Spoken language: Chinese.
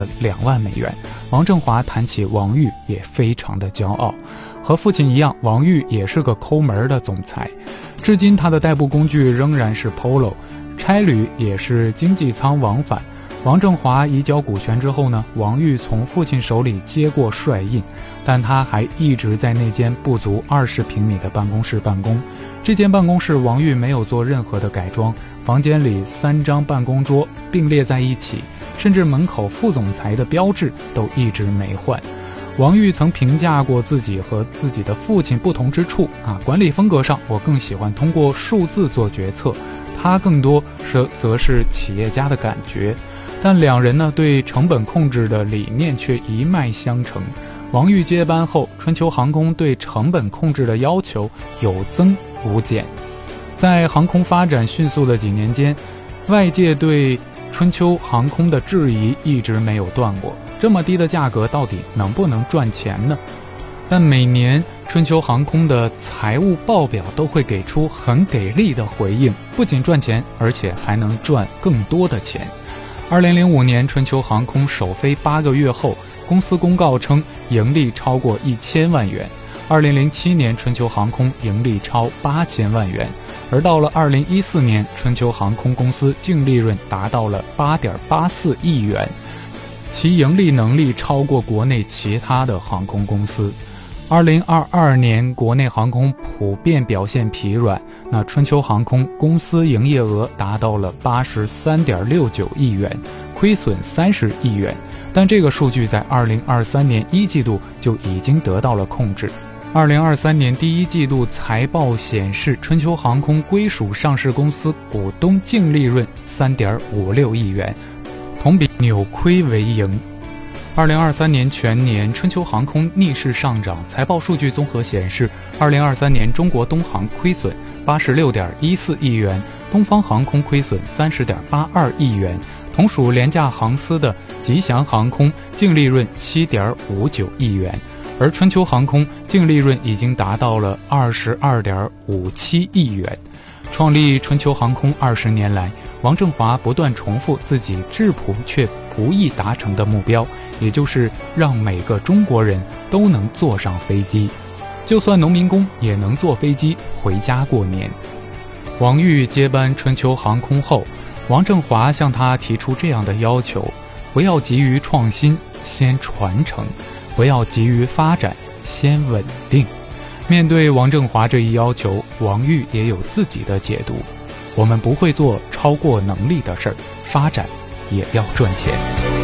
2万美元。王振华谈起王玉也非常的骄傲，和父亲一样，王玉也是个抠门的总裁。至今他的代步工具仍然是 Polo， 差旅也是经济舱往返。王振华移交股权之后呢，王玉从父亲手里接过帅印，但他还一直在那间不足20平米的办公室办公。这间办公室王玉没有做任何的改装，房间里3张办公桌并列在一起，甚至门口副总裁的标志都一直没换。王玉曾评价过自己和自己的父亲不同之处管理风格上我更喜欢通过数字做决策，他更多则是企业家的感觉。但两人呢对成本控制的理念却一脉相承。王玉接班后，春秋航空对成本控制的要求有增无减。在航空发展迅速的几年间，外界对春秋航空的质疑一直没有断过，这么低的价格到底能不能赚钱呢？但每年春秋航空的财务报表都会给出很给力的回应，不仅赚钱，而且还能赚更多的钱。2005年春秋航空首飞8个月后，公司公告称盈利超过1000万元。2007年春秋航空盈利超8000万元，而到了2014年，春秋航空公司净利润达到了8.84亿元，其盈利能力超过国内其他的航空公司。2022年国内航空普遍表现疲软，那春秋航空公司营业额达到了83.69亿元，亏损30亿元，但这个数据在2023年1季度就已经得到了控制。2023年第1季度财报显示，春秋航空归属上市公司股东净利润3.56亿元，同比扭亏为盈。2023年全年春秋航空逆势上涨，财报数据综合显示，2023年中国东航亏损86.14亿元，东方航空亏损30.82亿元，同属廉价航司的吉祥航空净利润7.59亿元，而春秋航空净利润已经达到了22.57亿元。创立春秋航空20年来，王振华不断重复自己质朴却不易达成的目标，也就是让每个中国人都能坐上飞机，就算农民工也能坐飞机回家过年。王玉接班春秋航空后，王振华向他提出这样的要求：不要急于创新，先传承；不要急于发展，先稳定。面对王振华这一要求，王玉也有自己的解读：我们不会做超过能力的事儿，发展也要赚钱。